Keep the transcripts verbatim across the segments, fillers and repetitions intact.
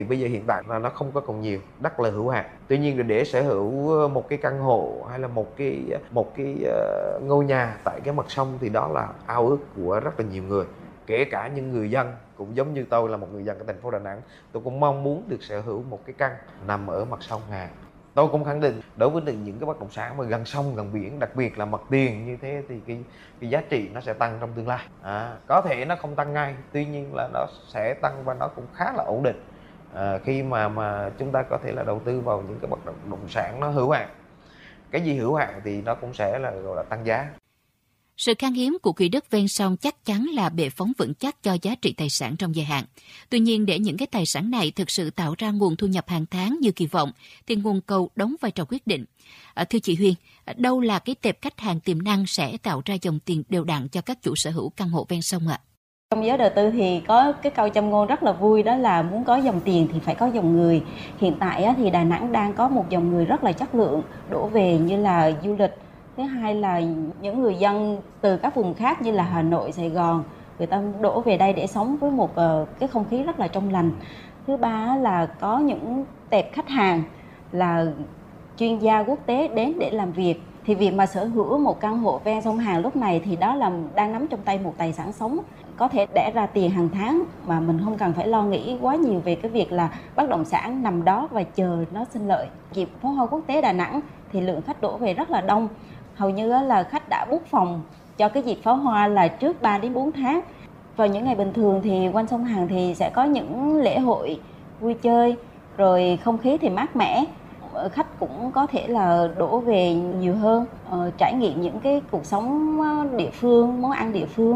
Bây giờ hiện tại là nó không có còn nhiều, đất là hữu hạn. Tuy nhiên để sở hữu một cái căn hộ hay là một cái một cái uh, ngôi nhà tại cái mặt sông thì đó là ao ước của rất là nhiều người. Kể cả những người dân cũng giống như tôi là một người dân ở thành phố Đà Nẵng, tôi cũng mong muốn được sở hữu một cái căn nằm ở mặt sông Hàn. Tôi cũng khẳng định đối với những cái bất động sản mà gần sông gần biển, đặc biệt là mặt tiền như thế thì cái cái giá trị nó sẽ tăng trong tương lai. À, có thể nó không tăng ngay, tuy nhiên là nó sẽ tăng và nó cũng khá là ổn định. À, khi mà mà chúng ta có thể là đầu tư vào những cái bất động sản nó hữu hạn. Cái gì hữu hạn thì nó cũng sẽ là gọi là tăng giá. Sự khan hiếm của quỹ đất ven sông chắc chắn là bệ phóng vững chắc cho giá trị tài sản trong dài hạn. Tuy nhiên, để những cái tài sản này thực sự tạo ra nguồn thu nhập hàng tháng như kỳ vọng, thì nguồn cầu đóng vai trò quyết định. À, thưa chị Huyền, đâu là cái tệp khách hàng tiềm năng sẽ tạo ra dòng tiền đều đặn cho các chủ sở hữu căn hộ ven sông ạ? À? Trong giới đầu tư thì có cái câu châm ngôn rất là vui, đó là muốn có dòng tiền thì phải có dòng người. Hiện tại thì Đà Nẵng đang có một dòng người rất là chất lượng đổ về như là du lịch. Thứ hai là những người dân từ các vùng khác như là Hà Nội, Sài Gòn, người ta đổ về đây để sống với một cái không khí rất là trong lành. Thứ ba là có những tệp khách hàng là chuyên gia quốc tế đến để làm việc. Thì việc mà sở hữu một căn hộ ven sông Hàn lúc này thì đó là đang nắm trong tay một tài sản sống, có thể đẻ ra tiền hàng tháng mà mình không cần phải lo nghĩ quá nhiều về cái việc là bất động sản nằm đó và chờ nó sinh lợi. Dịp pháo hoa quốc tế Đà Nẵng thì lượng khách đổ về rất là đông. Hầu như là khách đã book phòng cho cái dịp pháo hoa là trước ba đến bốn tháng. Vào những ngày bình thường thì quanh sông Hàn thì sẽ có những lễ hội vui chơi, rồi không khí thì mát mẻ. Khách cũng có thể là đổ về nhiều hơn, uh, trải nghiệm những cái cuộc sống địa phương, món ăn địa phương.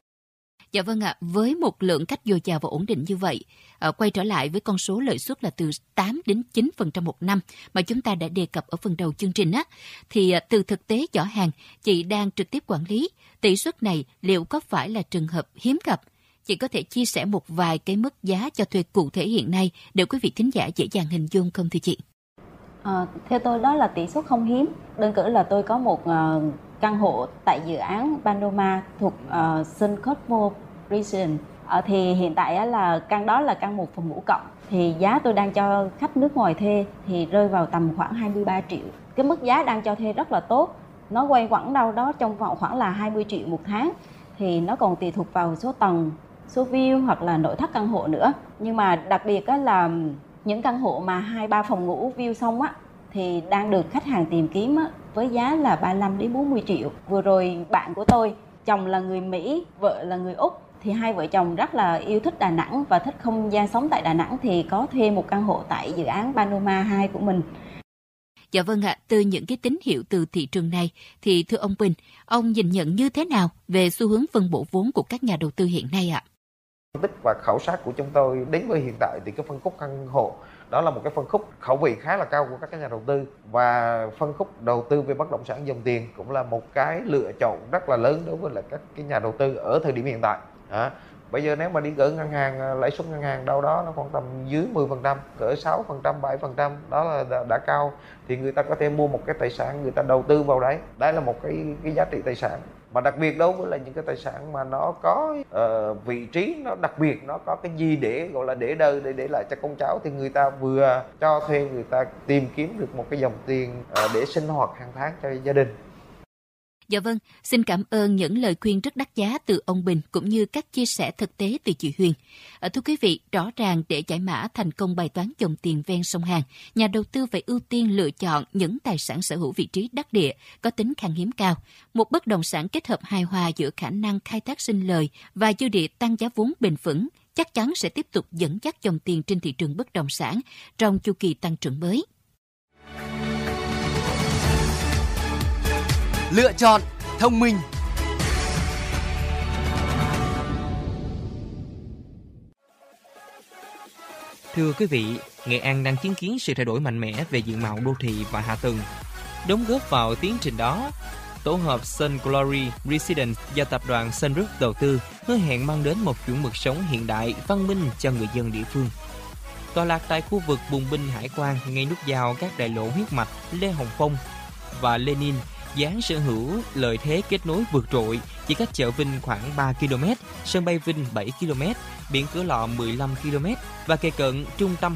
Dạ vâng ạ, với một lượng khách dồi dào và ổn định như vậy, uh, quay trở lại với con số lợi suất là từ tám đến chín phần trăm một năm mà chúng ta đã đề cập ở phần đầu chương trình á, thì uh, từ thực tế giỏ hàng, chị đang trực tiếp quản lý, tỷ suất này liệu có phải là trường hợp hiếm gặp? Chị có thể chia sẻ một vài cái mức giá cho thuê cụ thể hiện nay để quý vị thính giả dễ dàng hình dung không thưa chị? À, theo tôi đó là tỷ suất không hiếm. Đơn cử là tôi có một uh, căn hộ tại dự án Panorama thuộc uh, Sun Cosmo Residence. Uh, thì hiện tại uh, là căn đó là căn một phòng ngủ cộng. Thì giá tôi đang cho khách nước ngoài thuê thì rơi vào tầm khoảng hai mươi ba triệu. Cái mức giá đang cho thuê rất là tốt. Nó quay quẩn đâu đó trong vòng khoảng là hai mươi triệu một tháng. Thì nó còn tùy thuộc vào số tầng, số view hoặc là nội thất căn hộ nữa. Nhưng mà đặc biệt uh, là những căn hộ mà hai ba phòng ngủ view xong á thì đang được khách hàng tìm kiếm á, với giá là ba mươi lăm đến bốn mươi triệu. Vừa rồi bạn của tôi, chồng là người Mỹ, vợ là người Úc, thì hai vợ chồng rất là yêu thích Đà Nẵng và thích không gian sống tại Đà Nẵng thì có thuê một căn hộ tại dự án Panorama hai của mình. Dạ vâng ạ, từ những cái tín hiệu từ thị trường này thì thưa ông Bình, ông nhìn nhận như thế nào về xu hướng phân bổ vốn của các nhà đầu tư hiện nay ạ? Phân tích và khảo sát của chúng tôi đến với hiện tại thì cái phân khúc căn hộ đó là một cái phân khúc khẩu vị khá là cao của các nhà đầu tư, và phân khúc đầu tư về bất động sản dòng tiền cũng là một cái lựa chọn rất là lớn đối với lại các cái nhà đầu tư ở thời điểm hiện tại. À, bây giờ nếu mà đi gửi ngân hàng, lãi suất ngân hàng đâu đó nó khoảng tầm dưới mười phần trăm, cỡ sáu phần trăm, bảy phần trăm, đó là đã, đã cao, thì người ta có thể mua một cái tài sản, người ta đầu tư vào đấy. Đây là một cái cái giá trị tài sản. Mà đặc biệt đối với là những cái tài sản mà nó có uh, vị trí nó đặc biệt, nó có cái gì để gọi là để đời, để để lại cho con cháu, thì người ta vừa cho thuê, người ta tìm kiếm được một cái dòng tiền uh, để sinh hoạt hàng tháng cho gia đình. Dạ vâng, xin cảm ơn những lời khuyên rất đắt giá từ ông Bình cũng như các chia sẻ thực tế từ chị Huyền. À, thưa quý vị, rõ ràng để giải mã thành công bài toán dòng tiền ven sông Hàn, nhà đầu tư phải ưu tiên lựa chọn những tài sản sở hữu vị trí đắc địa, có tính khan hiếm cao. Một bất động sản kết hợp hài hòa giữa khả năng khai thác sinh lời và dư địa tăng giá vốn bền vững chắc chắn sẽ tiếp tục dẫn dắt dòng tiền trên thị trường bất động sản trong chu kỳ tăng trưởng mới. Lựa chọn thông minh. Thưa quý vị, Nghệ An đang chứng kiến sự thay đổi mạnh mẽ về diện mạo đô thị và hạ tầng. Đóng góp vào tiến trình đó, tổ hợp Sun Glory Residence do tập đoàn Sun Group đầu tư hứa hẹn mang đến một chuẩn mực sống hiện đại, văn minh cho người dân địa phương. Tọa lạc tại khu vực Bùng Binh Hải Quan, ngay nút giao các đại lộ huyết mạch Lê Hồng Phong và Lenin, dự án sở hữu lợi thế kết nối vượt trội, chỉ cách chợ Vinh khoảng ba ki lô mét, sân bay Vinh bảy ki lô mét, biển Cửa Lò mười lăm ki lô mét và kề cận trung tâm